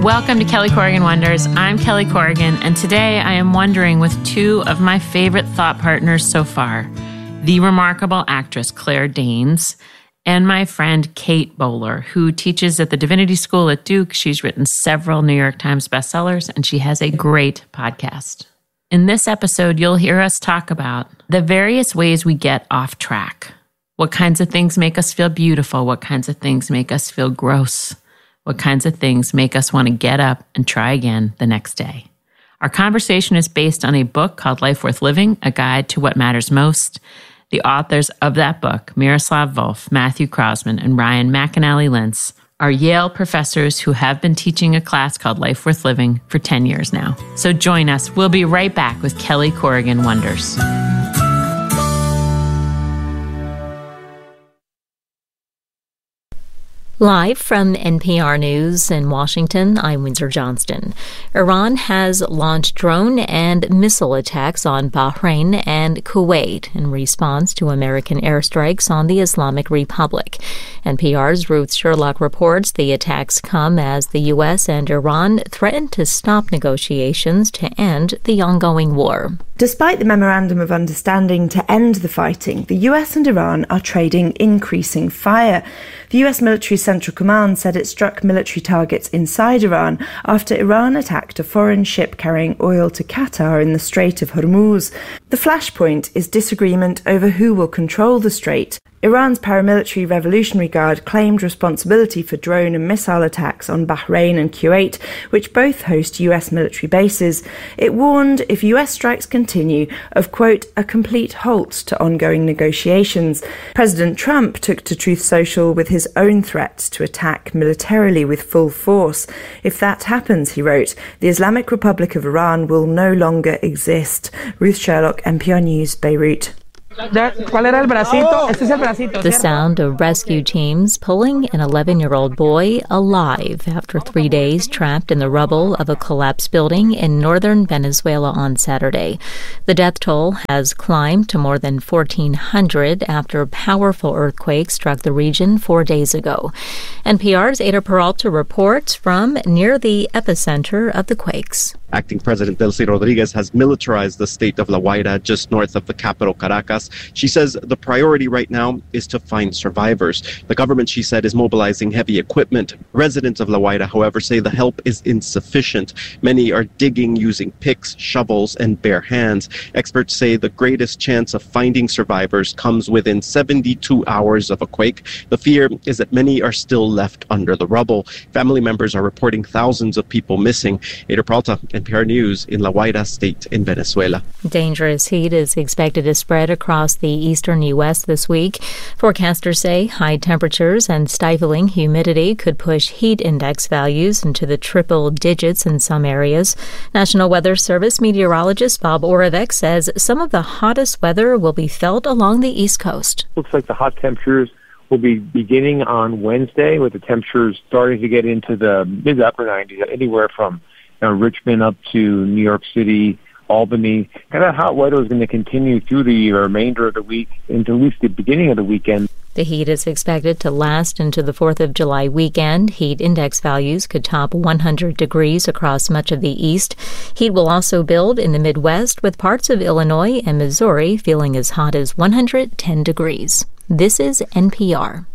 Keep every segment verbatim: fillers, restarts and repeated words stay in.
Welcome to Kelly Corrigan Wonders. I'm Kelly Corrigan, and today I am wondering with two of my favorite thought partners so far, the remarkable actress Claire Danes and my friend Kate Bowler, who teaches at the Divinity School at Duke. She's written several New York Times bestsellers, and she has a great podcast. In this episode, you'll hear us talk about the various ways we get off track. What kinds of things make us feel beautiful? What kinds of things make us feel gross? What kinds of things make us want to get up and try again the next day? Our conversation is based on a book called Life Worth Living, A Guide to What Matters Most. The authors of that book, Miroslav Volf, Matthew Crossman, and Ryan McAnally-Lentz, are Yale professors who have been teaching a class called Life Worth Living for ten years now. So join us. We'll be right back with Kelly Corrigan Wonders. Live from N P R News in Washington, I'm Windsor Johnston. Iran has launched drone and missile attacks on Bahrain and Kuwait in response to American airstrikes on the Islamic Republic. N P R's Ruth Sherlock reports the attacks come as the U S and Iran threaten to stop negotiations to end the ongoing war. Despite the Memorandum of Understanding to end the fighting, the U S and Iran are trading increasing fire. The U S military Central Command said it struck military targets inside Iran after Iran attacked a foreign ship carrying oil to Qatar in the Strait of Hormuz. The flashpoint is disagreement over who will control the strait. Iran's paramilitary Revolutionary Guard claimed responsibility for drone and missile attacks on Bahrain and Kuwait, which both host U S military bases. It warned if U S strikes continue of, quote, a complete halt to ongoing negotiations. President Trump took to Truth Social with his own threats to attack militarily with full force. If that happens, he wrote, the Islamic Republic of Iran will no longer exist. Ruth Sherlock, N P R News, Beirut. The sound of rescue teams pulling an eleven-year-old boy alive after three days trapped in the rubble of a collapsed building in northern Venezuela on Saturday. The death toll has climbed to more than fourteen hundred after a powerful earthquake struck the region four days ago. N P R's Ada Peralta reports from near the epicenter of the quakes. Acting President Delcy Rodriguez has militarized the state of La Guaira, just north of the capital, Caracas. She says the priority right now is to find survivors. The government, she said, is mobilizing heavy equipment. Residents of La Guaira, however, say the help is insufficient. Many are digging using picks, shovels, and bare hands. Experts say the greatest chance of finding survivors comes within seventy-two hours of a quake. The fear is that many are still left under the rubble. Family members are reporting thousands of people missing. Ada Peralta, N P R News in La Guaira State in Venezuela. Dangerous heat is expected to spread across the eastern U S this week. Forecasters say high temperatures and stifling humidity could push heat index values into the triple digits in some areas. National Weather Service meteorologist Bob Oravec says some of the hottest weather will be felt along the East Coast. Looks like the hot temperatures will be beginning on Wednesday, with the temperatures starting to get into the mid to upper nineties, anywhere from you know, Richmond up to New York City, Albany. And that hot weather is going to continue through the remainder of the week into at least the beginning of the weekend. The heat is expected to last into the fourth of July weekend. Heat index values could top one hundred degrees across much of the east. Heat will also build in the Midwest, with parts of Illinois and Missouri feeling as hot as one hundred ten degrees. This is N P R.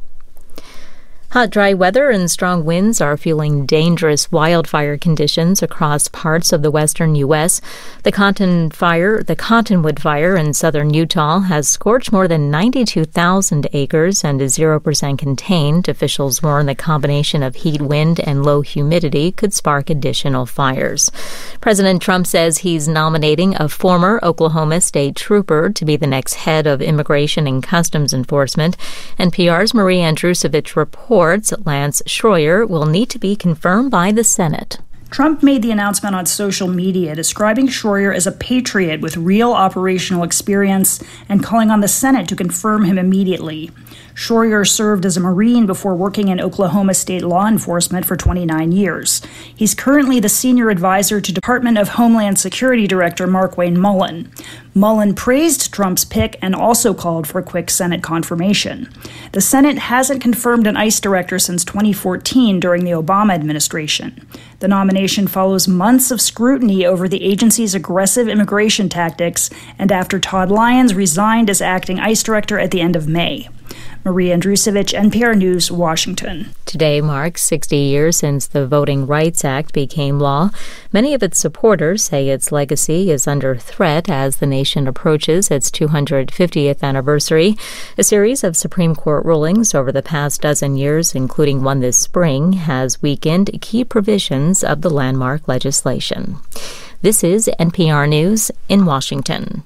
Hot, dry weather and strong winds are fueling dangerous wildfire conditions across parts of the western U S. The Cotton fire, the Cottonwood fire in southern Utah has scorched more than ninety-two thousand acres and is zero percent contained. Officials warn the combination of heat, wind, and low humidity could spark additional fires. President Trump says he's nominating a former Oklahoma state trooper to be the next head of Immigration and Customs Enforcement. N P R's Marie Andrusovich reports Lance Schroyer will need to be confirmed by the Senate. Trump made the announcement on social media, describing Schroyer as a patriot with real operational experience and calling on the Senate to confirm him immediately. Schroyer served as a Marine before working in Oklahoma State law enforcement for twenty-nine years. He's currently the senior advisor to Department of Homeland Security Director Markwayne Mullin. Mullin praised Trump's pick and also called for quick Senate confirmation. The Senate hasn't confirmed an ICE director since twenty fourteen during the Obama administration. The nomination follows months of scrutiny over the agency's aggressive immigration tactics and after Todd Lyons resigned as acting ICE director at the end of May. Maria Andrusevich, N P R News, Washington. Today marks sixty years since the Voting Rights Act became law. Many of its supporters say its legacy is under threat as the nation approaches its two hundred fiftieth anniversary. A series of Supreme Court rulings over the past dozen years, including one this spring, has weakened key provisions of the landmark legislation. This is N P R News in Washington.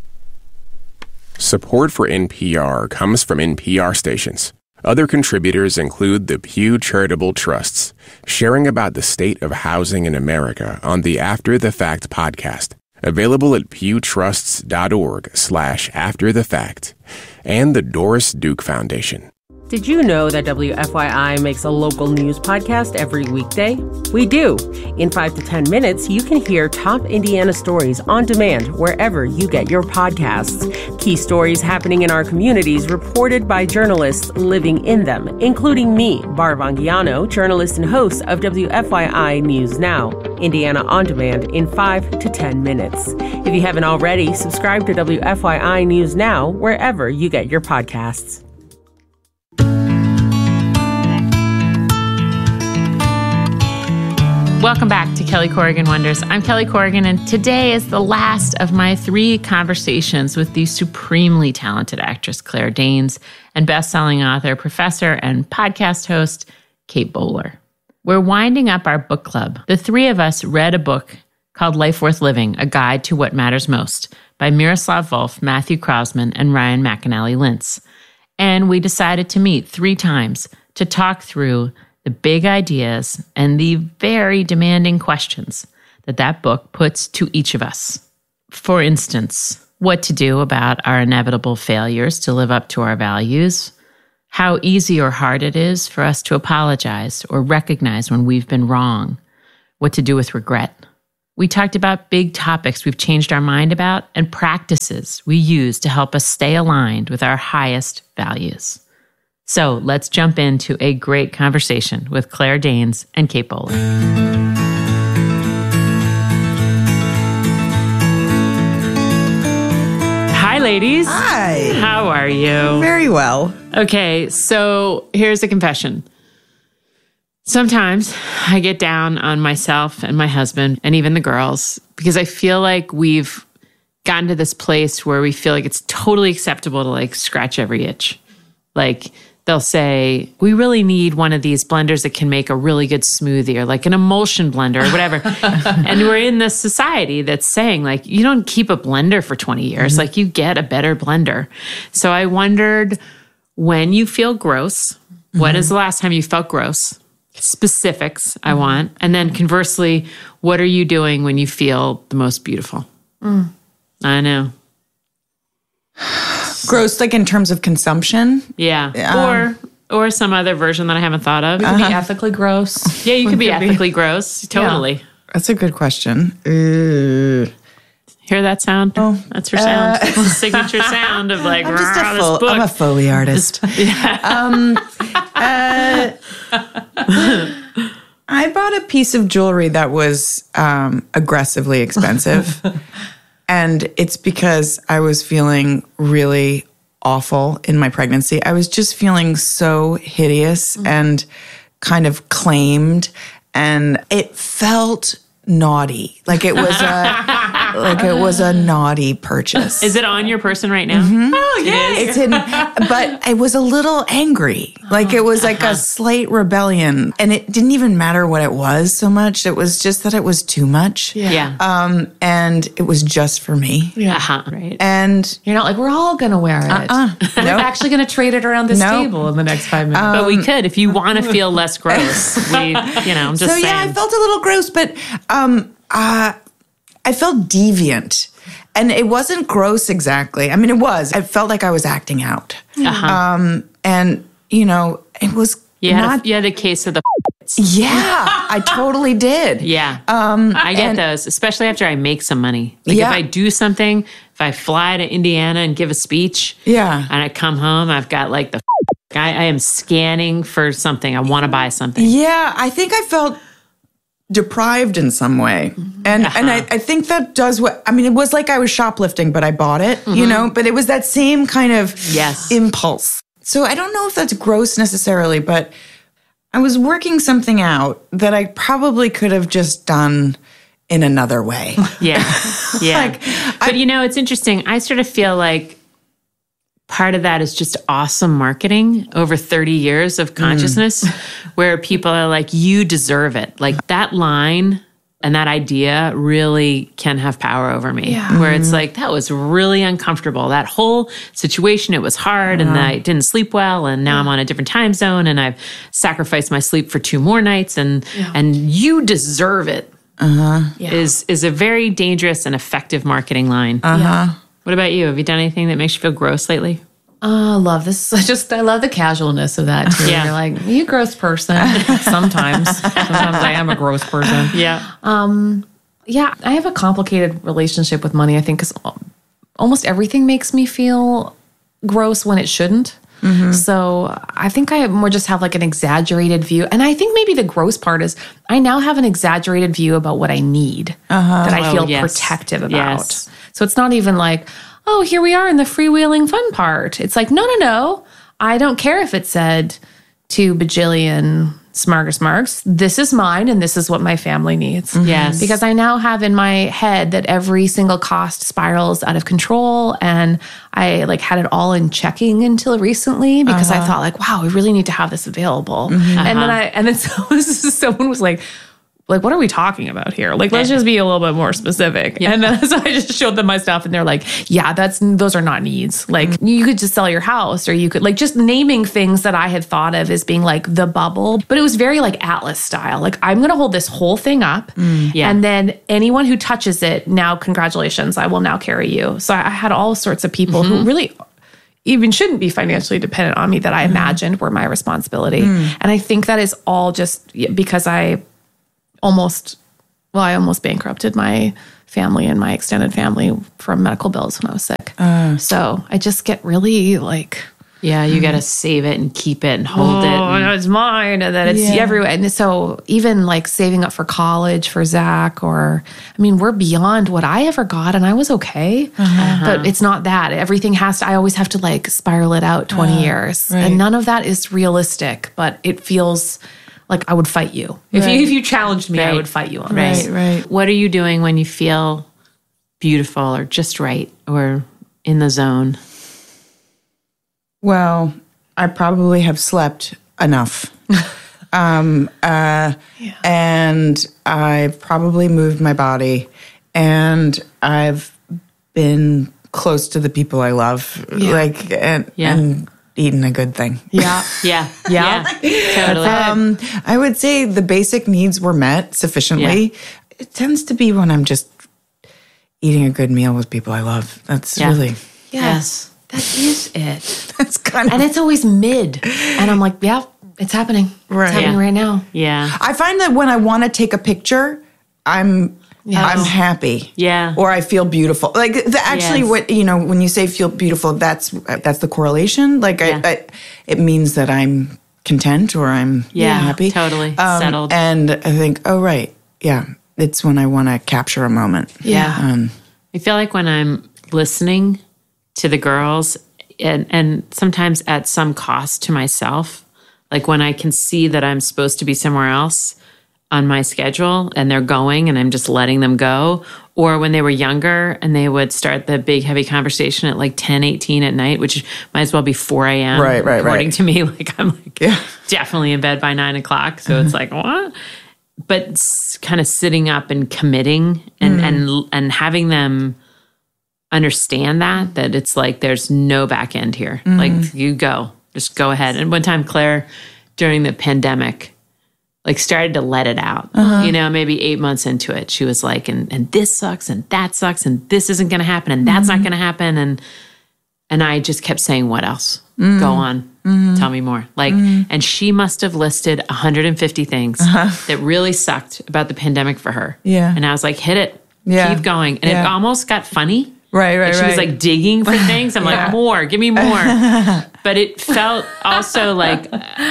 Support for N P R comes from N P R stations. Other contributors include the Pew Charitable Trusts, sharing about the state of housing in America on the After the Fact podcast, available at pewtrusts.org slash after the fact, and the Doris Duke Foundation. Did you know that W F Y I makes a local news podcast every weekday? We do. In five to ten minutes, you can hear top Indiana stories on demand wherever you get your podcasts. Key stories happening in our communities reported by journalists living in them, including me, Bar Vangiano, journalist and host of W F Y I News Now, Indiana On Demand in five to ten minutes. If you haven't already, subscribe to W F Y I News Now wherever you get your podcasts. Welcome back to Kelly Corrigan Wonders. I'm Kelly Corrigan, and today is the last of my three conversations with the supremely talented actress Claire Danes and best-selling author, professor, and podcast host Kate Bowler. We're winding up our book club. The three of us read a book called Life Worth Living, A Guide to What Matters Most by Miroslav Volf, Matthew Krausman, and Ryan McAnally-Lintz. And we decided to meet three times to talk through the big ideas and the very demanding questions that that book puts to each of us. For instance, what to do about our inevitable failures to live up to our values, how easy or hard it is for us to apologize or recognize when we've been wrong, what to do with regret. We talked about big topics we've changed our mind about and practices we use to help us stay aligned with our highest values. So let's jump into a great conversation with Claire Danes and Kate Bowler. Hi, ladies. Hi. How are you? Very well. Okay, so here's a confession. Sometimes I get down on myself and my husband and even the girls because I feel like we've gotten to this place where we feel like it's totally acceptable to like scratch every itch. Like they'll say, we really need one of these blenders that can make a really good smoothie or like an emulsion blender or whatever. And we're in this society that's saying like, you don't keep a blender for twenty years. Mm-hmm. Like you get a better blender. So I wondered when you feel gross, mm-hmm. when is the last time you felt gross? Specifics I want. And then conversely, what are you doing when you feel the most beautiful? Mm. I know. Gross, like in terms of consumption? Yeah. Um, or or some other version that I haven't thought of. We could uh-huh. be ethically gross. Yeah, you could be could ethically be. gross. Totally. Yeah. That's a good question. Uh, Hear that sound? Oh, that's her sound. Uh, it's the signature sound of like, I'm, just a this fo- book. I'm a Foley artist. Yeah. um, uh, I bought a piece of jewelry that was um, aggressively expensive. And it's because I was feeling really awful in my pregnancy. I was just feeling so hideous mm-hmm. and kind of claimed. And it felt naughty. Like it was a like it was a naughty purchase. Is it on your person right now? Mm-hmm. Oh, yeah. It it's in, but I was a little angry. Like it was like uh-huh. a slight rebellion. And it didn't even matter what it was so much. It was just that it was too much. Yeah. yeah. Um, and it was just for me. Yeah. Uh-huh. Right. And you're not like, we're all going to wear it. Uh-uh. We're nope. actually going to trade it around this nope. table in the next five minutes. Um, but we could, if you want to feel less gross. we, you know, I'm just so, saying. So yeah, I felt a little gross, but um, uh, I felt deviant. And it wasn't gross exactly. I mean, it was. I felt like I was acting out. Uh-huh. Um, and, you know, it was You had, not... a, you had a case of the Yeah, I totally did. Yeah. Um, I get and- those, especially after I make some money. Like Yeah. if I do something, if I fly to Indiana and give a speech, Yeah. and I come home, I've got like the I, I am scanning for something. I want to buy something. Yeah, I think I felt deprived in some way. And Uh-huh. and I, I think that does what, I mean, it was like I was shoplifting, but I bought it, you know, but it was that same kind of Yes. impulse. So I don't know if that's gross necessarily, but I was working something out that I probably could have just done in another way. Yeah. Yeah. Like, but you know, it's interesting. I sort of feel like part of that is just awesome marketing over thirty years of consciousness where people are like, you deserve it. Like that line and that idea really can have power over me. Yeah. Where it's like, that was really uncomfortable. That whole situation, it was hard and I didn't sleep well and now I'm on a different time zone and I've sacrificed my sleep for two more nights and and you deserve it. Uh-huh. Yeah. Is is a very dangerous and effective marketing line. Uh-huh. What about you? Have you done anything that makes you feel gross lately? Oh, I love this. I just, I love the casualness of that too. Yeah. You're like, you gross person. Sometimes. Sometimes I am a gross person. Yeah. Um, yeah, I have a complicated relationship with money, I think, because almost everything makes me feel gross when it shouldn't. Mm-hmm. So I think I more just have like an exaggerated view. And I think maybe the gross part is I now have an exaggerated view about what I need that I Oh, feel yes. protective about. Yes. So it's not even like, oh, here we are in the freewheeling fun part. It's like, no, no, no. I don't care if it said two bajillion smargus marks. This is mine and this is what my family needs. Yes. Because I now have in my head that every single cost spirals out of control. And I like had it all in checking until recently because I thought like, wow, we really need to have this available. And then I, and then so, someone was like, like, what are we talking about here? Like, let's just be a little bit more specific. And then so I just showed them my stuff and they're like, yeah, that's, those are not needs. Like you could just sell your house or you could like just naming things that I had thought of as being like the bubble, but it was very like Atlas style. Like I'm going to hold this whole thing up. Yeah. And then anyone who touches it, now, congratulations, I will now carry you. So I had all sorts of people who really even shouldn't be financially dependent on me that I imagined were my responsibility. And I think that is all just because I almost, well, I almost bankrupted my family and my extended family from medical bills when I was sick. Uh, so I just get really like, Yeah, you got to save it and keep it and hold it. oh, and- it's mine, and then it's Yeah. everywhere. And so even like saving up for college for Zach, or I mean, we're beyond what I ever got, and I was okay. But it's not that. Everything has to. I always have to like spiral it out twenty years, right. and none of that is realistic. But it feels like I would fight you if Right. you if you challenged me. I Right. would fight you on Right. this. Right. What are you doing when you feel beautiful or just right or in the zone? Well, I probably have slept enough. um, uh, And I've probably moved my body. And I've been close to the people I love. Like, and, Yeah. and eaten a good thing. Yeah. Yeah. Yeah. Totally. Um, I would say the basic needs were met sufficiently. It tends to be when I'm just eating a good meal with people I love. That's Yeah. really, Yes. That is it. that's kind And of, it's always mid. And I'm like, yeah, it's happening. Right. It's happening Yeah. right now. Yeah. I find that when I want to take a picture, I'm I'm happy. Yeah. Or I feel beautiful. Like the, actually Yes. what, you know, when you say feel beautiful, that's that's the correlation. Like Yeah. I, I it means that I'm content or I'm Yeah, happy. totally. Um, Settled. And I think, oh right. Yeah. It's when I want to capture a moment. Yeah. Um, I feel like when I'm listening to the girls, and, and sometimes at some cost to myself, like when I can see that I'm supposed to be somewhere else on my schedule and they're going and I'm just letting them go, or when they were younger and they would start the big heavy conversation at like ten, eighteen at night, which might as well be four a.m. Right, right, according right. to me. Like I'm like Yeah. definitely in bed by nine o'clock. So it's like, what? But s- kind of sitting up and committing and, and, and having them understand that, that it's like, there's no back end here. Like you go, just go ahead. And one time Claire during the pandemic, like started to let it out, you know, maybe eight months into it, she was like, and, and this sucks and that sucks and this isn't going to happen and that's not going to happen. And, and I just kept saying, what else? Go on. Mm-hmm. Tell me more. Like, mm-hmm. and she must have listed one hundred fifty things uh-huh. that really sucked about the pandemic for her. Yeah. And I was like, hit it. Yeah. Keep going. And yeah. it almost got funny. Right, right, like she right. was like digging for things. I'm yeah. like, more, give me more. But it felt also like,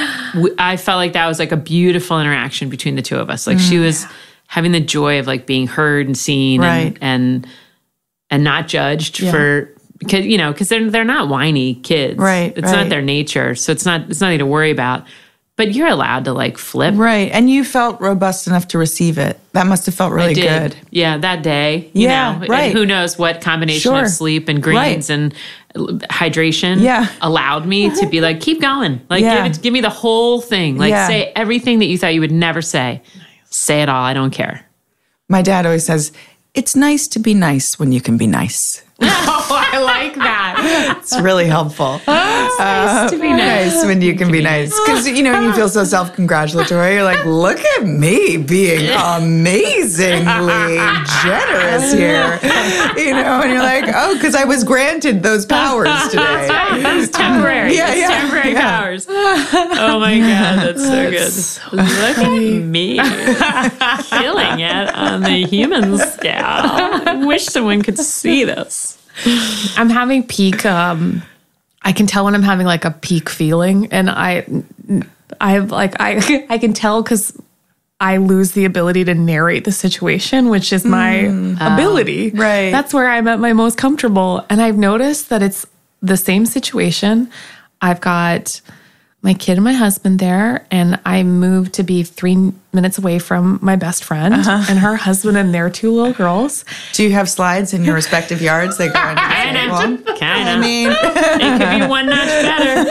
I felt like that was like a beautiful interaction between the two of us. Like mm, she was yeah. having the joy of like being heard and seen right. and, and and not judged yeah. for, because, you know, because they're, they're not whiny kids. Right, It's right. not their nature. So it's not, it's nothing to worry about. But you're allowed to like flip. Right. And you felt robust enough to receive it. That must have felt really I did. good. Yeah, that day. You yeah, know, right. And who knows what combination sure. of sleep and greens right. and hydration yeah. allowed me to be like, keep going. Like, yeah. give, it, give me the whole thing. Like, yeah. say everything that you thought you would never say. Nice. Say it all. I don't care. My dad always says, it's nice to be nice when you can be nice. Oh, I like that. It's really helpful. Oh, it's nice uh, to be nice. nice when you can be nice. Because, you know, you feel so self-congratulatory. You're like, look at me being amazingly generous here. You know, and you're like, oh, because I was granted those powers today. That's right. Those temporary. Yeah, those yeah, temporary yeah. powers. Oh, my God. That's so good. Look at me. Killing it on the human scale. I wish someone could see this. I'm having peak, um, I can tell when I'm having like a peak feeling, and I, I like, I, I can tell because I lose the ability to narrate the situation, which is my mm, ability. Oh, right. That's where I'm at my most comfortable. And I've noticed that it's the same situation. I've got my kid and my husband there, and I moved to be three minutes away from my best friend uh-huh. and her husband and their two little girls. Do you have slides in your respective yards? They go into Kind of. Kind of. I mean, it could be one notch better.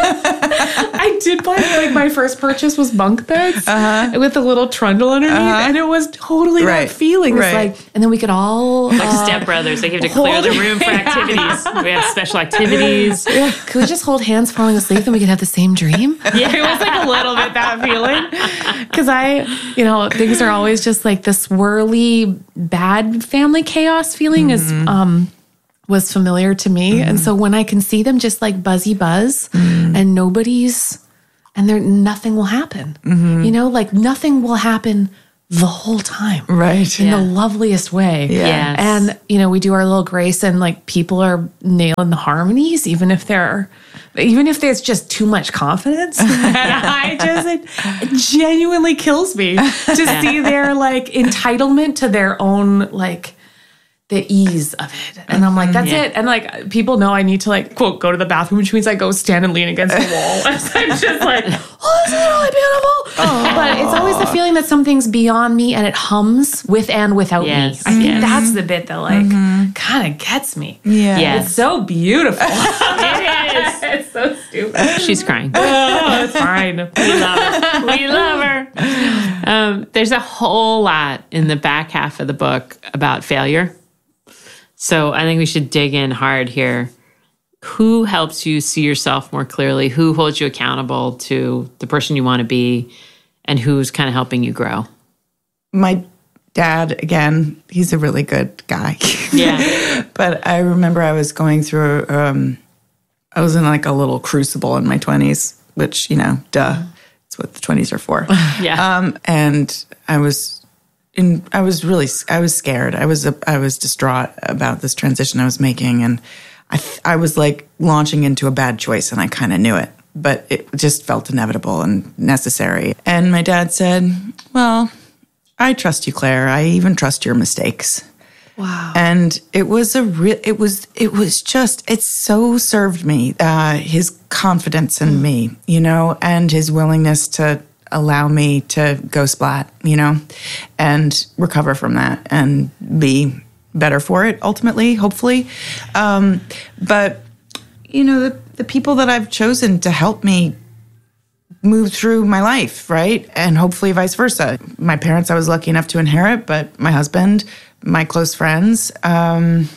I did buy, like, my first purchase was bunk beds uh-huh. with a little trundle underneath, uh-huh. and it was totally right. that feeling. Right. It's like, and then we could all like uh, Step Brothers. Like you have to clear the room for activities. We have special activities. Yeah. Could we just hold hands falling asleep, and we could have the same dream? Yeah, it was like a little bit that feeling. Because I, you know, things are always just like the swirly, bad family chaos feeling mm-hmm. is um was familiar to me. Mm-hmm. And so when I can see them just like buzzy buzz mm-hmm. and nobody's, and there nothing will happen. Mm-hmm. You know, like nothing will happen the whole time. Right. In yeah. the loveliest way. Yeah. Yes. And, you know, we do our little grace and like people are nailing the harmonies, even if they're, even if there's just too much confidence. I just, it, it genuinely kills me to yeah. see their like entitlement to their own like, the ease of it. And I'm like, that's yeah. it. And like, people know I need to like, quote, go to the bathroom, which means I go stand and lean against the wall. I'm just like, oh, this is really beautiful. Aww. But it's always the feeling that something's beyond me and it hums with and without yes. me. I think yes. that's the bit that like mm-hmm. kind of gets me. Yeah. Yes. It's so beautiful. It is. It's so stupid. She's crying. Oh, it's fine. We love her. We love her. Um, there's a whole lot in the back half of the book about failure. So I think we should dig in hard here. Who helps you see yourself more clearly? Who holds you accountable to the person you want to be? And who's kind of helping you grow? My dad, again, he's a really good guy. Yeah. But I remember I was going through, um, I was in like a little crucible in my twenties, which, you know, duh, it's what the twenties are for. Yeah. Um, and I was... In, I was really, I was scared. I was, I was distraught about this transition I was making, and I, I was like launching into a bad choice, and I kind of knew it, but it just felt inevitable and necessary. And my dad said, "Well, I trust you, Claire. I even trust your mistakes." Wow. And it was a real, it was, it was just, it so served me, uh, his confidence in mm. me, you know, and his willingness to allow me to go splat, you know, and recover from that and be better for it ultimately, hopefully. Um, but, you know, the, the people that I've chosen to help me move through my life, right? And hopefully vice versa. My parents I was lucky enough to inherit, but my husband, my close friends, um,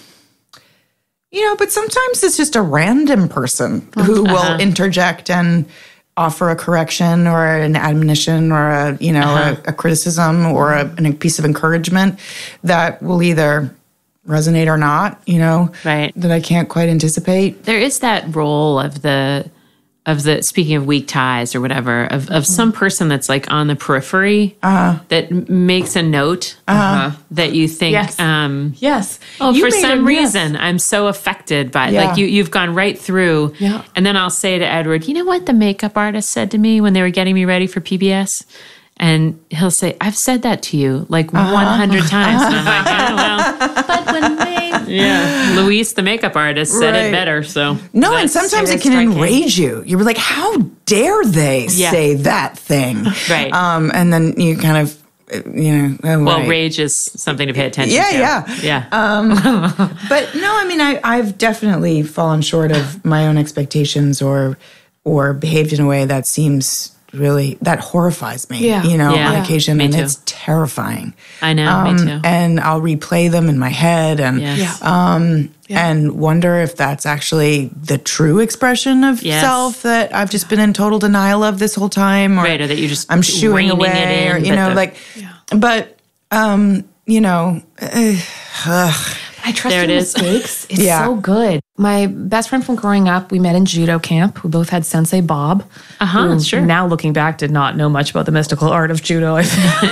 you know, but sometimes it's just a random person who uh-huh. will interject and offer a correction or an admonition or a, you know, uh-huh. a, a criticism or a, a piece of encouragement that will either resonate or not, you know, right. that I can't quite anticipate. There is that role of the of the, speaking of weak ties or whatever, of, of some person that's like on the periphery Uh-huh. that m- makes a note uh, that you think, Yes. um, Yes. oh, You for made some it, yes. reason, I'm so affected by it. Yeah. Like you, you've gone right through. Yeah. And then I'll say to Edward, you know what the makeup artist said to me when they were getting me ready for P B S? And he'll say, I've said that to you like Uh-huh. one hundred times. And I'm like, oh, well. But when they Yeah. Luis, the makeup artist, said Right. it better. So No, and that's- sometimes it it is can striking. enrage you. You're like, how dare they Yeah. say that thing? Right. Um, and then you kind of, uh, you know, oh, Well, right. rage is something to pay attention Yeah, to. yeah. Yeah. Um, but no, I mean, I, I've definitely fallen short of my own expectations or or behaved in a way that seems really, that horrifies me, Yeah. you know, Yeah. on occasion. Me and too. it's terrifying. I know, Um, me too. And I'll replay them in my head and Yes. um, and wonder if that's actually the true expression of Yes. self that I've just been in total denial of this whole time, or Right, or that you just I'm shooing reining away, it in, or you but know, the- like, but um, you know, uh, ugh. I trust There your it is. mistakes. It's Yeah. so good. My best friend from growing up, we met in judo camp. We both had Sensei Bob. Uh-huh, who, sure. Now looking back, did not know much about the mystical art of judo, I think.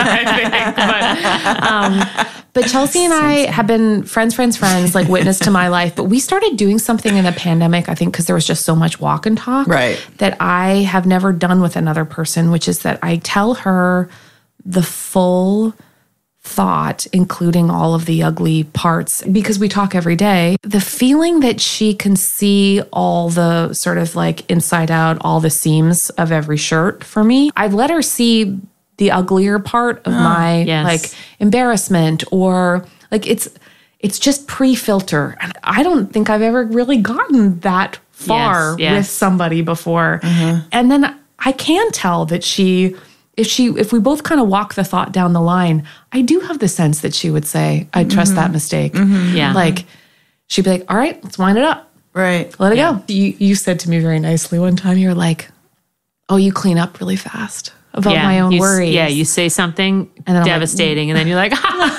but, um, but Chelsea and I have been friends, friends, friends, like witness to my life. But we started doing something in the pandemic, I think, because there was just so much walk and talk Right. that I have never done with another person, which is that I tell her the full thought, including all of the ugly parts, because we talk every day. The feeling that she can see all the sort of like inside out, all the seams of every shirt for me. I've let her see the uglier part of my yes. like embarrassment, or like it's it's just pre-filter. And I don't think I've ever really gotten that far Yes, yes. with somebody before. And then I can tell that she if she if we both kind of walk the thought down the line, I do have the sense that she would say, I trust that mistake. Yeah. Like she'd be like, all right, let's wind it up. Right. Let it go. You you said to me very nicely one time, you were like, oh, you clean up really fast about yeah, my own you, s- worries. Yeah, you say something And then I'm like, devastating, and then you're like,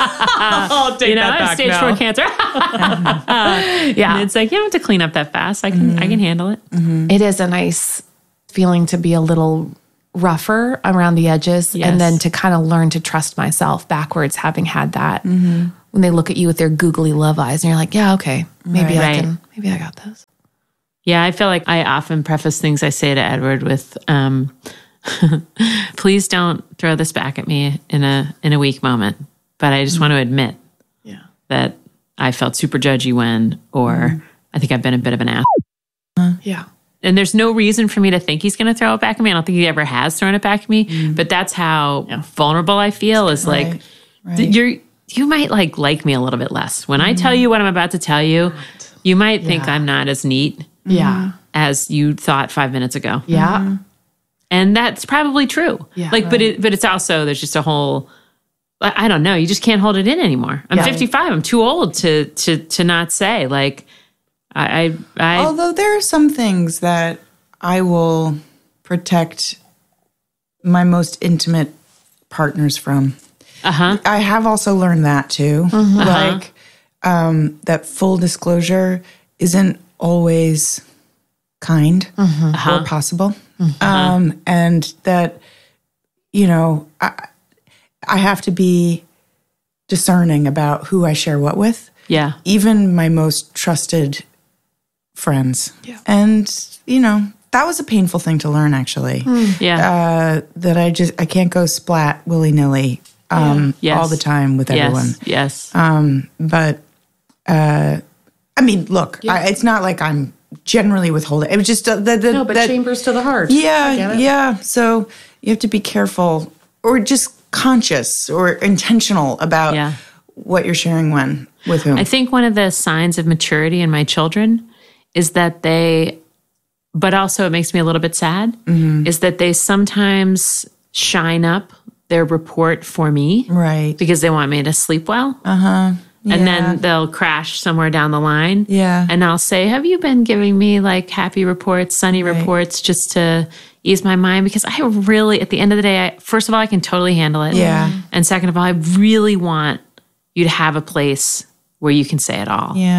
I'll take you know, that I have back stage now. four cancer. Yeah. And it's like, you don't have to clean up that fast. I can, I can handle it. It is a nice feeling to be a little rougher around the edges, Yes. and then to kind of learn to trust myself backwards, having had that. When they look at you with their googly love eyes, and you're like, yeah, okay, maybe I Right. can, maybe I got this. Yeah, I feel like I often preface things I say to Edward with, um, please don't throw this back at me in a in a weak moment. But I just want to admit Yeah. that I felt super judgy when, or I think I've been a bit of an ass. Yeah. And there's no reason for me to think he's going to throw it back at me. I don't think he ever has thrown it back at me. But that's how vulnerable I feel. Is like Right, right. th- you're you might like like me a little bit less when I tell you what I'm about to tell you. You might think Yeah. I'm not as neat Yeah. as you thought five minutes ago. Yeah. And that's probably true. Yeah. like, but it, but it's also, there's just a whole, I I don't know. You just can't hold it in anymore. I'm Yeah. fifty-five. I'm too old to, to, to not say like, I, I, I Although there are some things that I will protect my most intimate partners from. uh-huh. I have also learned that too. Like um, that full disclosure isn't always kind or possible. Um, and that, you know, I, I have to be discerning about who I share what with. Yeah. Even my most trusted friends. Yeah. And, you know, that was a painful thing to learn actually. Yeah. Uh, that I just I can't go splat willy nilly um, Yes. all the time with everyone. yes. Yes. Um, but uh, I mean, look, I, it's not like I'm generally withholding. It was just uh, the, the No, but that- chambers to the heart. I get yeah, it. yeah. So you have to be careful, or just conscious or intentional about Yeah. what you're sharing when with whom. I think one of the signs of maturity in my children is that they, but also it makes me a little bit sad, is that they sometimes shine up their report for me right. because they want me to sleep well. Uh huh. And then they'll crash somewhere down the line. Yeah. And I'll say, have you been giving me like happy reports, sunny Right. reports just to ease my mind? Because I really, at the end of the day, I, first of all, I can totally handle it. Yeah. And second of all, I really want you to have a place where you can say it all. Yeah.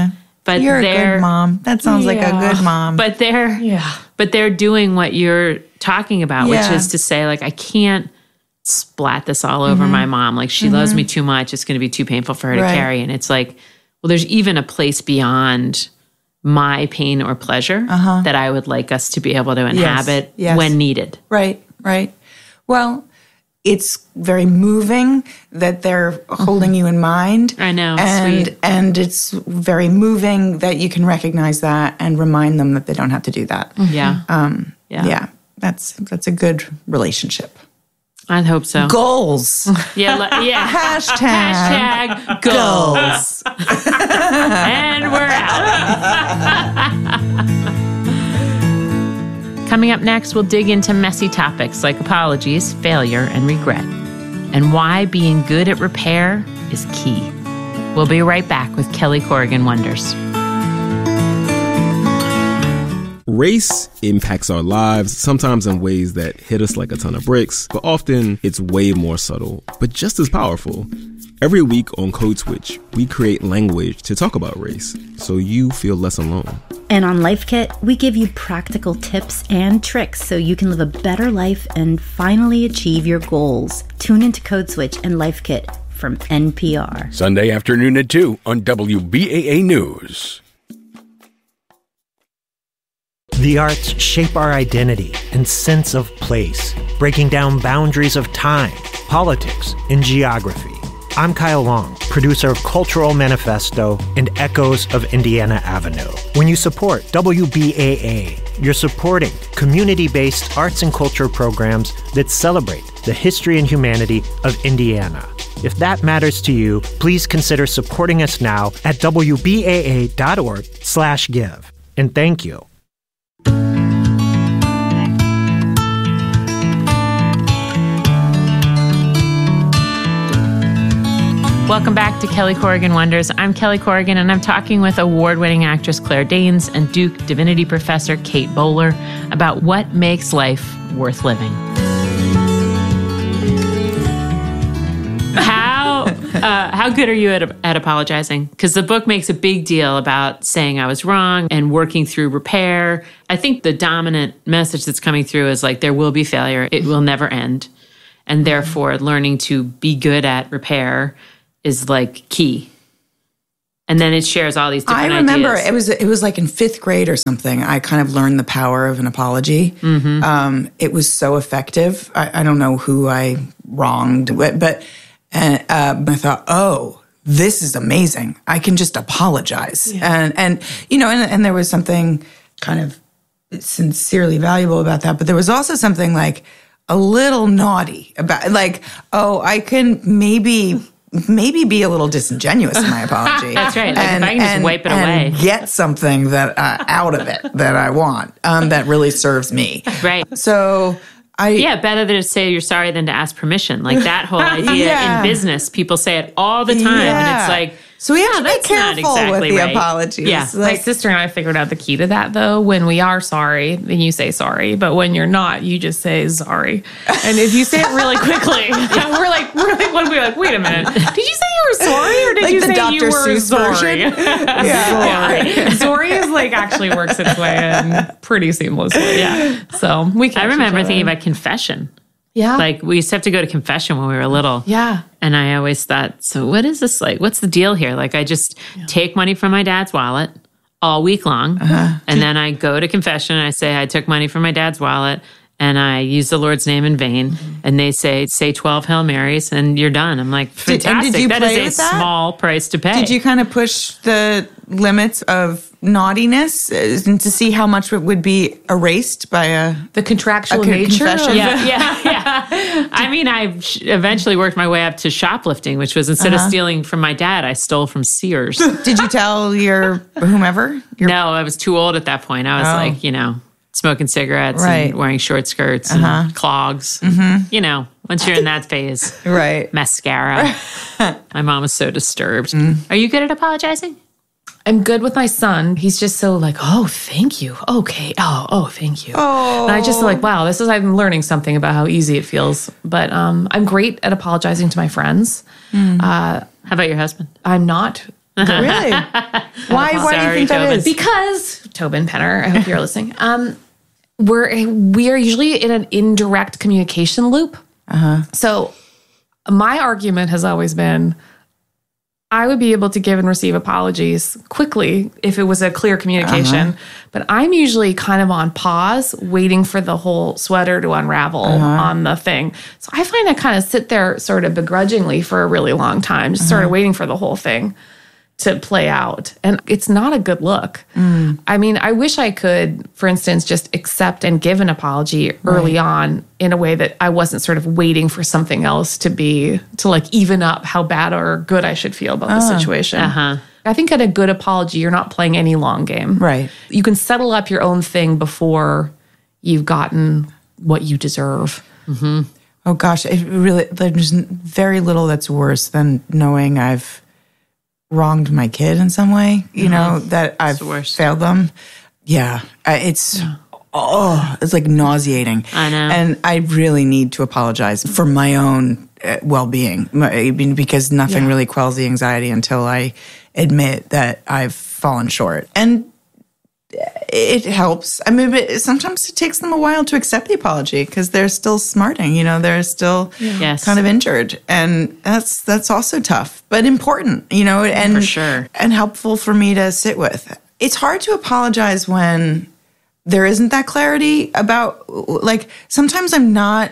but You're a they're good mom. That sounds Yeah. like a good mom. but they're Yeah. but they're doing what you're talking about, Yeah. which is to say, like, I can't splat this all over Mm-hmm. my mom. Like, she loves me too much. It's going to be too painful for her to Right. carry. And it's like, well, there's even a place beyond my pain or pleasure that I would like us to be able to inhabit Yes. when needed. Right, right. Well, it's very moving that they're holding you in mind. I know, and sweet. and it's very moving that you can recognize that and remind them that they don't have to do that. Yeah. Um, Yeah. yeah, that's that's a good relationship. I hope so. Goals. Yeah. le- Yeah. Hashtag. Hashtag goals. And we're out. Coming up next, we'll dig into messy topics like apologies, failure, and regret, and why being good at repair is key. We'll be right back with Kelly Corrigan Wonders. Race impacts our lives, sometimes in ways that hit us like a ton of bricks, but often it's way more subtle, but just as powerful. Every week on Code Switch, we create language to talk about race, so you feel less alone. And on Life Kit, we give you practical tips and tricks so you can live a better life and finally achieve your goals. Tune into Code Switch and Life Kit from N P R. Sunday afternoon at two on W B A A News. The arts shape our identity and sense of place, breaking down boundaries of time, politics, and geography. I'm Kyle Long, producer of Cultural Manifesto and Echoes of Indiana Avenue. When you support W B A A, you're supporting community-based arts and culture programs that celebrate the history and humanity of Indiana. If that matters to you, please consider supporting us now at W B A A dot org slash give. And thank you. Welcome back to Kelly Corrigan Wonders. I'm Kelly Corrigan, and I'm talking with award-winning actress Claire Danes and Duke Divinity professor Kate Bowler about what makes life worth living. How uh, how good are you at, at apologizing? Because the book makes a big deal about saying I was wrong and working through repair. I think the dominant message that's coming through is like there will be failure. It will never end. And therefore, learning to be good at repair is like key. And then it shares all these different I remember ideas. it was it was like in fifth grade or something. I kind of learned the power of an apology. Mm-hmm. Um, it was so effective. I, I don't know who I wronged, but, but and, uh, I thought, oh, this is amazing. I can just apologize, Yeah. and and you know, and, and there was something kind of sincerely valuable about that. But there was also something like a little naughty about, like, oh, I can maybe. Maybe be a little disingenuous in my apology. That's right. Like if I can just wipe it and away. get something that uh, out of it that I want, um, that really serves me. Right. So I Yeah, better to say you're sorry than to ask permission. Like that whole idea Yeah. in business, people say it all the time. And Yeah. it's like, So we have yeah, to be that's not careful exactly with the right. apologies. Yeah. My Like, sister and I figured out the key to that, though. When we are sorry, then you say sorry. But when you're not, you just say sorry. And if you say it really quickly, we're like, we're like, one we're like, wait a minute. Did you say you were sorry, or did Like you the say Doctor you were Seuss sorry? version? yeah. Yeah. Sorry is like actually works its way in pretty seamlessly. Yeah. So we. I remember thinking about confession. Yeah. Like we used to have to go to confession when we were little. Yeah. And I always thought, so what is this like? What's the deal here? Like I just yeah. take money from my dad's wallet all week long. Uh-huh. And then I go to confession and I say, I took money from my dad's wallet and I use the Lord's name in vain. Mm-hmm. And they say, say twelve Hail Marys and you're done. I'm like, fantastic. Did, did you that play is with a that? small price to pay. Did you kind of push the limits of naughtiness uh, to see how much it would be erased by a the contractual a nature? Confession? Yeah, yeah, yeah. I mean, I eventually worked my way up to shoplifting, which was instead uh-huh. of stealing from my dad, I stole from Sears. Did you tell your whomever? Your... No, I was too old at that point. I was oh. like, you know, smoking cigarettes right. and wearing short skirts uh-huh. and clogs. Mm-hmm. You know, once you're in that phase. Right. Mascara. My mom was so disturbed. Mm. Are you good at apologizing? I'm good with my son. He's just so like, oh, thank you. Okay. Oh, oh, thank you. Oh. And I just like, wow, this is, I'm learning something about how easy it feels. But um, I'm great at apologizing to my friends. Mm. Uh, how about your husband? I'm not Really? Why? Why Sorry, do you think that Tobin. is? Because Tobin Penner, I hope you're listening. Um, we're we are usually in an indirect communication loop. Uh-huh. So my argument has always been, I would be able to give and receive apologies quickly if it was a clear communication. Uh-huh. But I'm usually kind of on pause, waiting for the whole sweater to unravel uh-huh. on the thing. So I find I kind of sit there sort of begrudgingly for a really long time, just uh-huh. sort of waiting for the whole thing to play out. And it's not a good look. Mm. I mean, I wish I could, for instance, just accept and give an apology early right. on in a way that I wasn't sort of waiting for something else to be, to like even up how bad or good I should feel about uh, the situation. Uh-huh. I think at a good apology, you're not playing any long game. Right. You can settle up your own thing before you've gotten what you deserve. Mm-hmm. Oh gosh, it really, there's very little that's worse than knowing I've wronged my kid in some way, you mm-hmm. know, that I've failed them. Yeah. It's, yeah. oh, it's like nauseating. I know. And I really need to apologize for my own uh, well-being, I mean, because nothing yeah. really quells the anxiety until I admit that I've fallen short. And it helps. I mean, but sometimes it takes them a while to accept the apology because they're still smarting, you know, they're still yes. kind of injured. And that's that's also tough, but important, you know, and for sure. and helpful for me to sit with. It's hard to apologize when there isn't that clarity about, like, sometimes I'm not,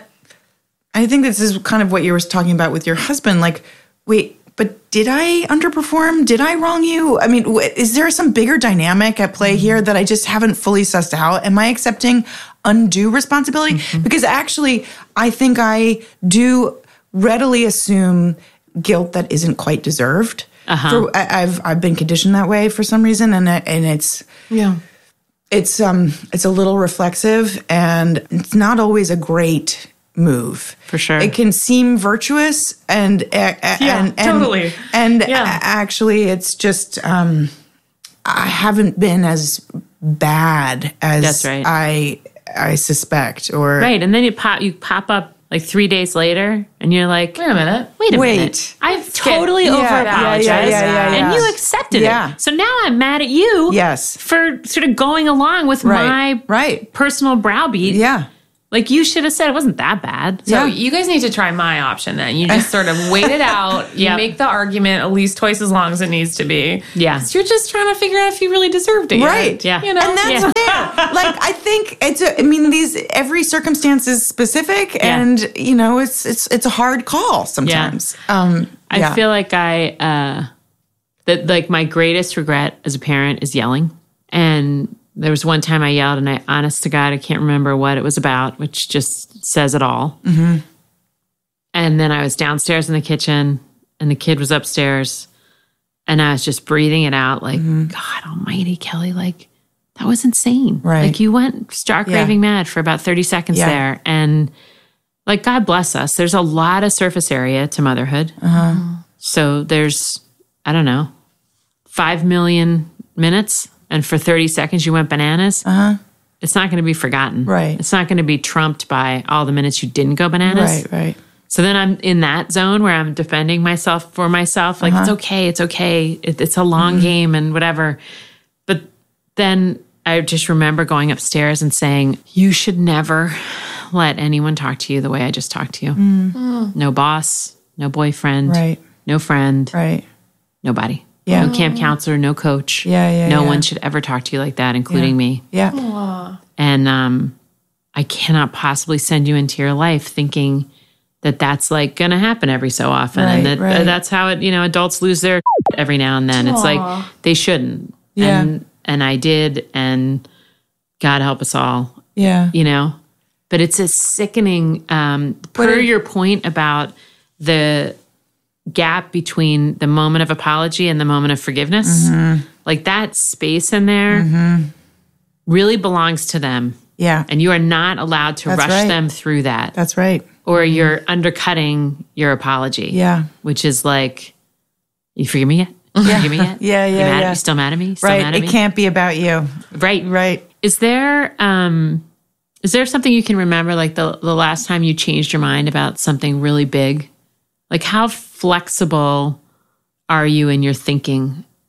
I think this is kind of what you were talking about with your husband, like, wait, but did I underperform? Did I wrong you? I mean, is there some bigger dynamic at play here that I just haven't fully sussed out? Am I accepting undue responsibility? Mm-hmm. Because actually, I think I do readily assume guilt that isn't quite deserved. Uh-huh. For, I, I've I've been conditioned that way for some reason, and and it's yeah, it's um it's a little reflexive, and it's not always a great move. For sure. It can seem virtuous and uh, yeah, and, and totally. And yeah. a- actually it's just um, I haven't been as bad as That's right. I I suspect or Right. And then you pop you pop up like three days later and you're like, wait a minute. Wait a Wait. minute. I've totally Yeah, over yeah, apologized. yeah, yeah, yeah, and yeah. you accepted Yeah. it. So now I'm mad at you Yes. for sort of going along with Right. my Right. personal browbeat. Yeah. Like you should have said it wasn't that bad. So Yeah. you guys need to try my option then. You just sort of wait it out. You Yep. make the argument at least twice as long as it needs to be. Yeah. So you're just trying to figure out if you really deserved it. Right. Yeah. You know? And that's Yeah. fair. Like I think it's a, I mean these every circumstance is specific Yeah. and you know it's it's it's a hard call sometimes. Um I yeah. feel like I, uh, that like my greatest regret as a parent is yelling. And there was one time I yelled and I, honest to God, I can't remember what it was about, which just says it all. Mm-hmm. And then I was downstairs in the kitchen and the kid was upstairs and I was just breathing it out like, Mm-hmm. God almighty, Kelly, like that was insane. Right. Like you went stark Yeah. raving mad for about thirty seconds Yeah. there. And like, God bless us. There's a lot of surface area to motherhood. Uh-huh. So there's, I don't know, five million minutes. And for thirty seconds, you went bananas. Uh-huh. It's not going to be forgotten. Right. It's not going to be trumped by all the minutes you didn't go bananas. Right, right. So then I'm in that zone where I'm defending myself for myself. Like, Uh-huh. it's okay. It's okay. It, it's a long mm-hmm. game and whatever. But then I just remember going upstairs and saying, you should never let anyone talk to you the way I just talked to you. Mm. No boss, no boyfriend, Right. no friend, Right. nobody. Yeah. No camp counselor, no coach. Yeah, yeah, No yeah. one should ever talk to you like that, including Yeah. me. Yeah. Aww. And um, I cannot possibly send you into your life thinking that that's like going to happen every so often. Right, and that right. uh, that's how it, you know, adults lose their every now and then. It's Aw. like they shouldn't. Yeah. And, and I did. And God help us all, Yeah. you know. But it's a sickening, um, per it- your point about the gap between the moment of apology and the moment of forgiveness. Mm-hmm. Like that space in there Mm-hmm. really belongs to them. Yeah. And you are not allowed to That's rush right. them through that. That's right. Or you're undercutting your apology. Yeah. Which is like, you forgive me yet? You Yeah. forgive me yet? Yeah, You yeah, mad at- yeah. You still mad at me? Still Right. mad at It me? can't be about you. Right. Right. Is there um is there something you can remember, like the the last time you changed your mind about something really big? Like how flexible are you in your thinking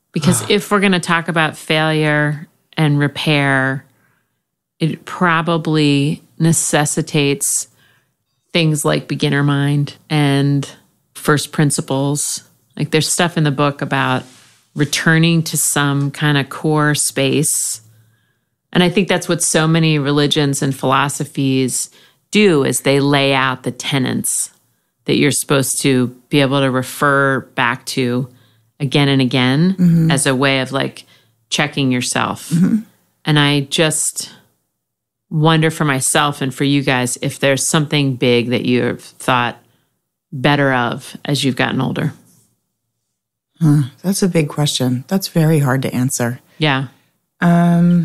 Because if we're going to talk about failure and repair, it probably necessitates things like beginner mind and first principles. Like there's stuff in the book about returning to some kind of core space. And I think that's what so many religions and philosophies do, is they lay out the tenets that you're supposed to be able to refer back to again and again mm-hmm. as a way of like checking yourself. Mm-hmm. And I just wonder for myself and for you guys if there's something big that you've thought better of as you've gotten older. Huh, that's a big question. That's very hard to answer. Yeah. Um,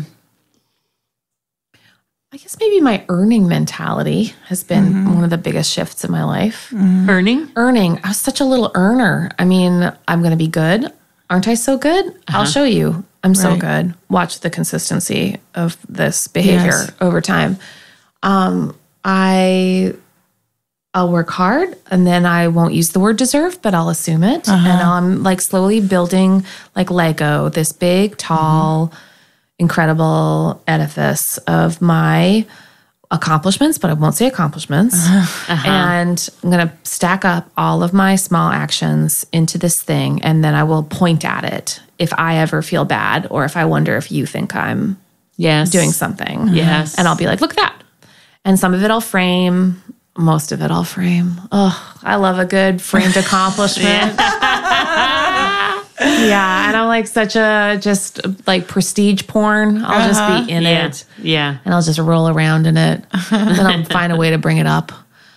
I guess maybe my earning mentality has been mm-hmm. one of the biggest shifts in my life. Mm-hmm. Earning? Earning. I was such a little earner. I mean, I'm going to be good. Aren't I so good? Uh-huh. I'll show you. I'm so right. good. Watch the consistency of this behavior yes. over time. Um, I, I'll work hard, and then I won't use the word deserve, but I'll assume it. Uh-huh. And I'm like slowly building like Lego, this big, tall, mm-hmm. incredible edifice of my accomplishments, but I won't say accomplishments. Uh-huh. And I'm going to stack up all of my small actions into this thing, and then I will point at it if I ever feel bad, or if I wonder if you think I'm yes. doing something. Yes. And I'll be like, look at that. And some of it I'll frame. Most of it I'll frame. Oh, I love a good framed accomplishment. Yeah. Yeah, and I'm like such a just like prestige porn. I'll uh-huh. just be in yeah. it. Yeah. And I'll just roll around in it. And then I'll find a way to bring it up.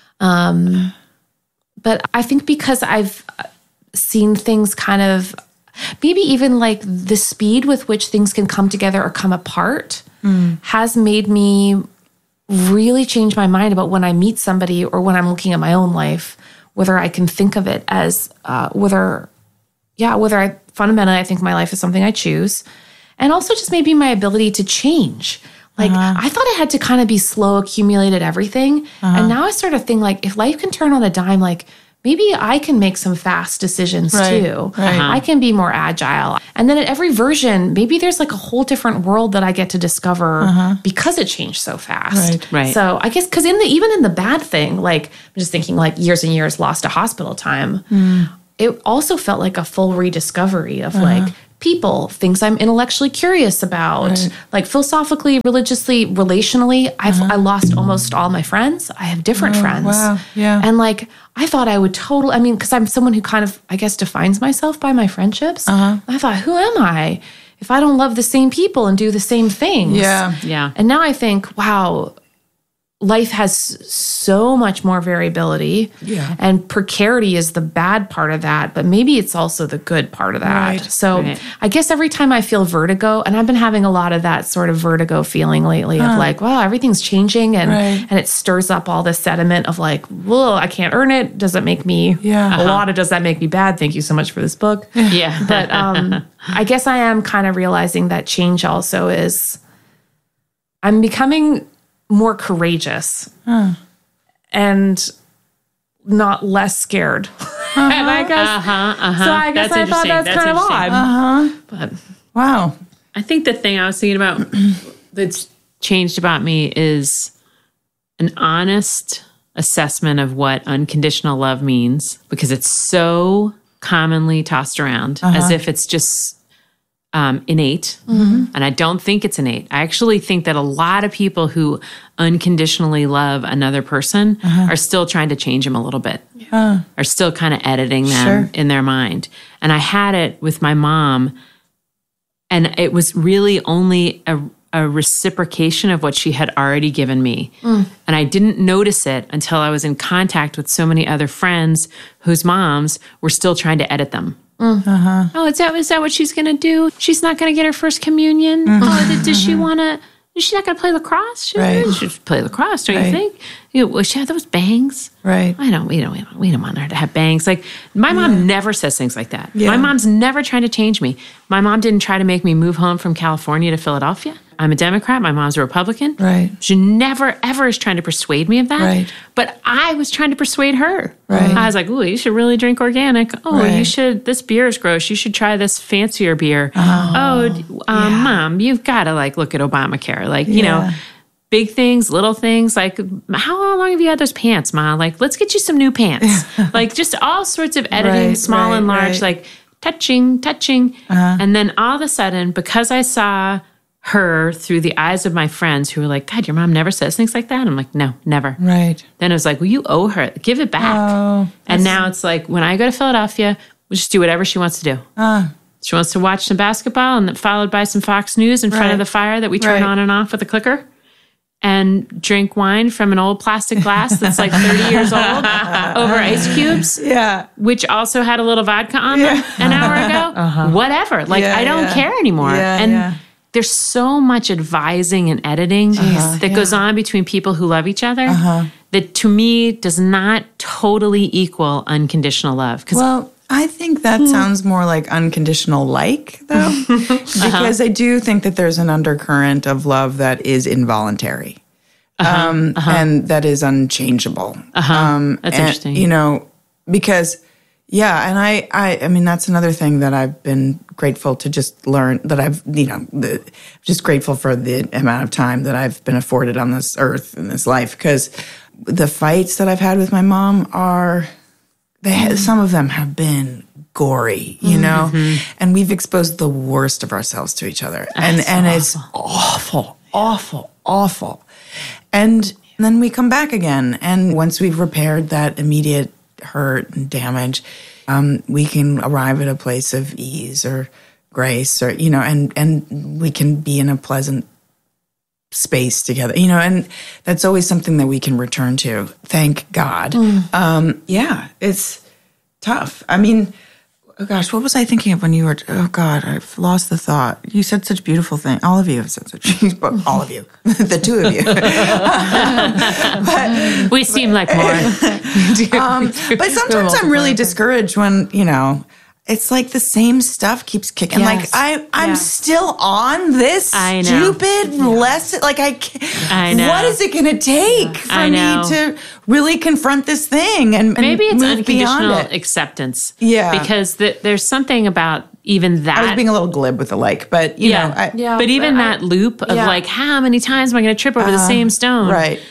Um, but I think because I've seen things kind of, maybe even like the speed with which things can come together or come apart mm. has made me really change my mind about when I meet somebody or when I'm looking at my own life, whether I can think of it as, uh, whether, yeah, whether I fundamentally, I think my life is something I choose. And also just maybe my ability to change. Like uh-huh. I thought I had to kind of be slow, accumulated everything. Uh-huh. And now I sort of think like, if life can turn on a dime, like maybe I can make some fast decisions right. too. Right. I can be more agile. And then at every version, maybe there's like a whole different world that I get to discover uh-huh. because it changed so fast. Right. Right. So I guess, because in the even in the bad thing, like I'm just thinking like years and years lost to hospital time, mm. it also felt like a full rediscovery of uh-huh. like people, things I'm intellectually curious about, right. like philosophically, religiously, relationally. I've uh-huh. I lost almost all my friends. I have different oh, friends. Wow. Yeah. And like I thought I would totally, I mean, because I'm someone who kind of, I guess, defines myself by my friendships. Uh-huh. I thought, who am I if I don't love the same people and do the same things? Yeah. Yeah. And now I think, wow, life has so much more variability. Yeah. And precarity is the bad part of that, but maybe it's also the good part of that. Right. So right. I guess every time I feel vertigo, and I've been having a lot of that sort of vertigo feeling lately huh. of like, wow, everything's changing, and right. and it stirs up all this sediment of like, well, I can't earn it. Does that make me yeah. a uh-huh. lot of does that make me bad? Thank you so much for this book. Yeah. But um, I guess I am kind of realizing that change also is, I'm becoming more courageous huh. and not less scared. Uh-huh. And I guess, uh-huh, uh-huh. so I guess that's I thought that's, that's kind of odd. Uh-huh. But wow. I think the thing I was thinking about that's changed about me is an honest assessment of what unconditional love means, because it's so commonly tossed around uh-huh. as if it's just Um, innate, mm-hmm. and I don't think it's innate. I actually think that a lot of people who unconditionally love another person uh-huh. are still trying to change them a little bit, uh, are still kind of editing them sure. in their mind. And I had it with my mom, and it was really only a, a reciprocation of what she had already given me. Mm. And I didn't notice it until I was in contact with so many other friends whose moms were still trying to edit them. uh-huh. Oh, is that is that what she's going to do? She's not going to get her first communion? Mm-hmm. Oh, does she want to? Is she not going to play lacrosse? She right. should play lacrosse, don't right. you think? You know, well, she had those bangs. Right. I don't. We don't. We don't, we don't want her to have bangs. Like my mom yeah. never says things like that. Yeah. My mom's never trying to change me. My mom didn't try to make me move home from California to Philadelphia. I'm a Democrat. My mom's a Republican. Right. She never, ever is trying to persuade me of that. Right. But I was trying to persuade her. Right. I was like, ooh, you should really drink organic. Oh, Right. you should, this beer is gross. You should try this fancier beer. Oh, oh um, yeah. Mom, you've got to like look at Obamacare. Like, you Yeah. know, big things, little things. Like, how long have you had those pants, Ma? Like, let's get you some new pants. Like, just all sorts of editing, Right, small right, and large, right. like touching, touching. Uh-huh. And then all of a sudden, because I saw her through the eyes of my friends who were like, God, your mom never says things like that. I'm like, no, never. Right. Then it was like, well, you owe her. Give it back. Oh, and now it's like, when I go to Philadelphia, we'll just do whatever she wants to do. Uh, She wants to watch some basketball and then followed by some Fox News in front Right. of the fire that we turn Right. on and off with a clicker, and drink wine from an old plastic glass that's like thirty years old over ice cubes, yeah. which also had a little vodka on them an hour ago. Whatever. Like, Yeah, I don't yeah. care anymore. Yeah, and yeah. there's so much advising and editing that goes on between people who love each other that to me does not totally equal unconditional love. Because Well, I think that sounds more like unconditional like, though, because I do think that there's an undercurrent of love that is involuntary um, and that is unchangeable. Um, That's and, interesting. You know, because, yeah, and I, I, I mean, that's another thing that I've been grateful to just learn, that I've, you know, the, just grateful for the amount of time that I've been afforded on this earth in this life, because the fights that I've had with my mom are... They, Mm-hmm. some of them have been gory, you know, and we've exposed the worst of ourselves to each other, and That's and so it's awful, awful, awful. And then we come back again, and once we've repaired that immediate hurt and damage, um, we can arrive at a place of ease or grace, or you know, and and we can be in a pleasant space together, you know, and that's always something that we can return to. Thank God. Mm. Um, yeah, it's tough. I mean, oh gosh, what was I thinking of when you were, oh God, I've lost the thought. You said such beautiful things. All of you have said such, all of you, the two of you. but, we seem like more. um, but sometimes I'm really discouraged when, you know, it's like the same stuff keeps kicking. Yes. Like I, I'm Yeah. still on this I know. stupid lesson. Like I, can't, I know. what is it going to take for I know. me to really confront this thing and, and Maybe it's move beyond unconditional it? acceptance. Yeah. Because the, there's something about even that. I was being a little glib with the like, but you yeah. know, I, Yeah, but even but that I- loop of yeah. like, how many times am I going to trip over the Uh, same stone? right?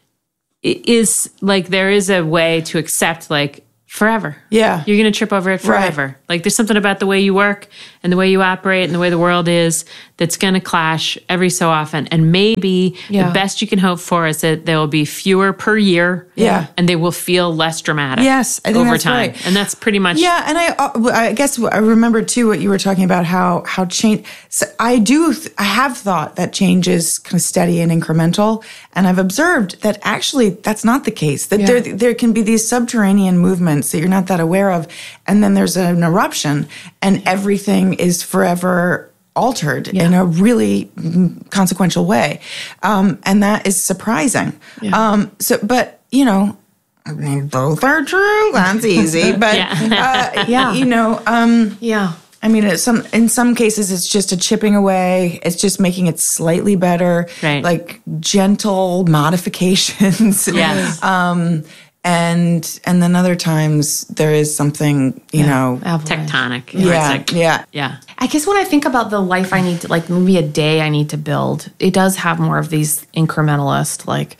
It is like, there is a way to accept like forever. Yeah. You're going to trip over it forever. Like there's something about the way you work and the way you operate and the way the world is that's going to clash every so often. And maybe Yeah. the best you can hope for is that there will be fewer per year. Yeah. And they will feel less dramatic. Yes, I think over that's time. right. And that's pretty much. Yeah, and I, uh, I guess I remember too what you were talking about how how change. So I do. th- I have thought that change is kind of steady and incremental, and I've observed that actually that's not the case. That there there can be these subterranean movements that you're not that aware of, and then there's an eruption, and everything is forever altered in a really mm, consequential way, um, and that is surprising. Um, so, but you know. I mean, both are true. That's easy, but uh, yeah, you know, um, Yeah. I mean, it's some in some cases it's just a chipping away. It's just making it slightly better, Right. like gentle modifications. Yes. um, and and then other times there is something, you know, Tectonic. yeah, It's like- yeah, yeah. I guess when I think about the life I need to, like maybe a day I need to build, it does have more of these incrementalist, like,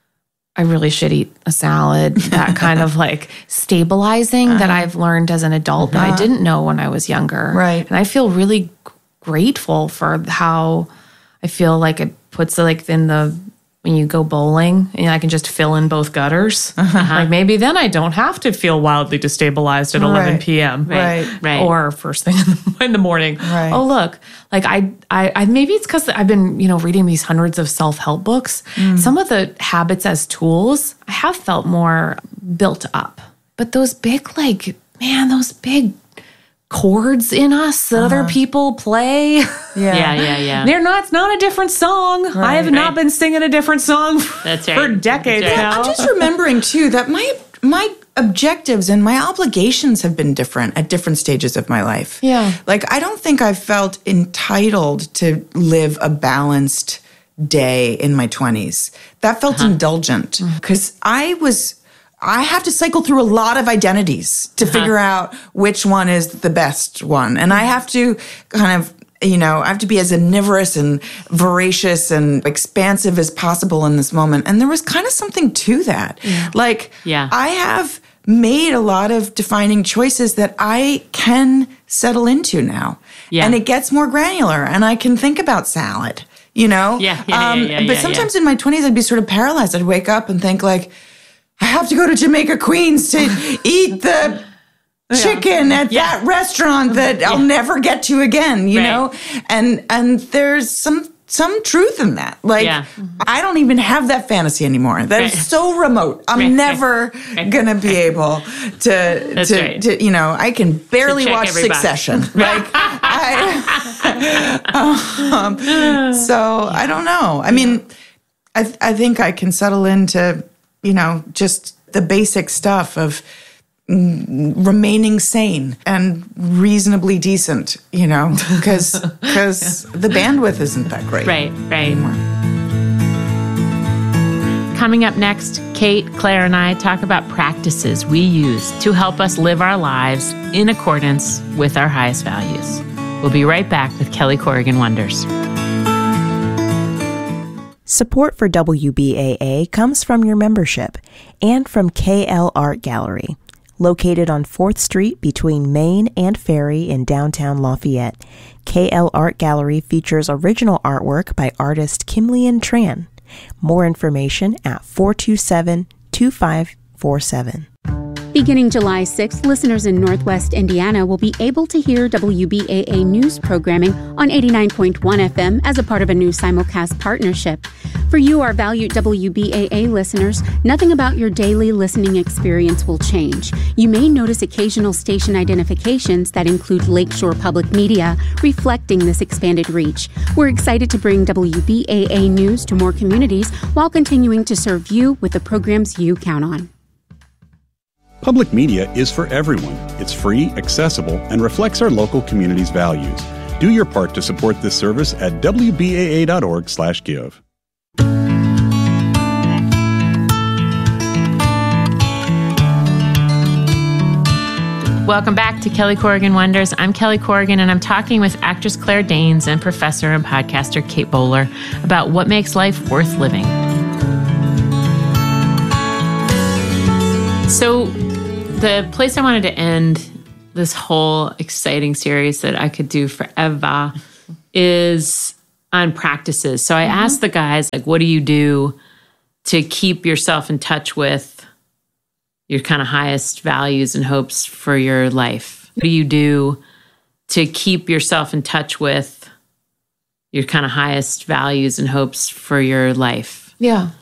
I really should eat a salad, that kind of like stabilizing that I've learned as an adult that I didn't know when I was younger. Right. And I feel really g- grateful for how I feel like it puts like in the, when you go bowling and I can just fill in both gutters. Like maybe then I don't have to feel wildly destabilized at eleven Right. p.m. Right. Right. Or first thing in the, in the morning. Right. Oh, look, like I, I, I maybe it's because I've been, you know, reading these hundreds of self-help books. Some of the habits as tools, I have felt more built up. But those big, like, man, those big chords in us that other people play. yeah, Yeah, yeah, yeah. They're not, it's not a different song. I have not Right. been singing a different song That's for right. decades That's right. now. I'm just remembering too that my my objectives and my obligations have been different at different stages of my life. Yeah. Like, I don't think I felt entitled to live a balanced day in my twenties. That felt uh-huh. indulgent because mm-hmm. I was, I have to cycle through a lot of identities to uh-huh. figure out which one is the best one. And I have to kind of, you know, I have to be as omnivorous and voracious and expansive as possible in this moment. And there was kind of something to that. Yeah. Like, yeah. I have made a lot of defining choices that I can settle into now. Yeah. And it gets more granular and I can think about salad, you know? Yeah, yeah, um, yeah, yeah, But yeah, sometimes yeah. in my twenties, I'd be sort of paralyzed. I'd wake up and think like, I have to go to Jamaica Queens to eat the chicken at yeah. that restaurant that yeah. I'll never get to again, you right. know? And and there's some some truth in that. Like, yeah. I don't even have that fantasy anymore. That right. is so remote. I'm right. never right. gonna be able to, That's to, right. to, you know, I can barely watch everybody. Succession. Like, I, um, so I don't know. I mean, I I think I can settle into, you know, just the basic stuff of remaining sane and reasonably decent, you know, because because the bandwidth isn't that great. Right, right. Anymore. Coming up next, Kate, Claire, and I talk about practices we use to help us live our lives in accordance with our highest values. We'll be right back with Kelly Corrigan Wonders. Support for W B A A comes from your membership and from K L Art Gallery. Located on fourth Street between Main and Ferry in downtown Lafayette, K L Art Gallery features original artwork by artist Kimlian Tran. More information at four two seven, two five four seven. Beginning July sixth, listeners in Northwest Indiana will be able to hear W B A A news programming on eighty-nine point one F M as a part of a new simulcast partnership. For you, our valued W B A A listeners, nothing about your daily listening experience will change. You may notice occasional station identifications that include Lakeshore Public Media, reflecting this expanded reach. We're excited to bring W B A A news to more communities while continuing to serve you with the programs you count on. Public media is for everyone. It's free, accessible, and reflects our local community's values. Do your part to support this service at W B A A dot org slash give. Welcome back to Kelly Corrigan Wonders. I'm Kelly Corrigan, and I'm talking with actress Claire Danes and professor and podcaster Kate Bowler about what makes life worth living. So the place I wanted to end this whole exciting series that I could do forever is on practices. So I mm-hmm. asked the guys, like, what do you do to keep yourself in touch with your kind of highest values and hopes for your life? What do you do to keep yourself in touch with your kind of highest values and hopes for your life? Yeah.